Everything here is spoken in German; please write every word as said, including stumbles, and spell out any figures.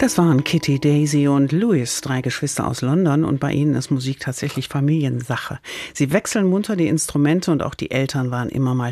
Das waren Kitty, Daisy und Louis, drei Geschwister aus London, und bei ihnen ist Musik tatsächlich Familiensache. Sie wechseln munter die Instrumente und auch die Eltern waren immer mal